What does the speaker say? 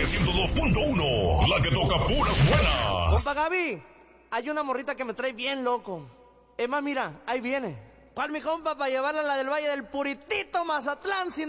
102.1, la que toca puras buenas. Compa Gaby, hay una morrita que me trae bien loco. Emma, mira, ahí viene. ¿Cuál, mi compa? Para llevarla a la del Valle del Puritito, Mazatlán,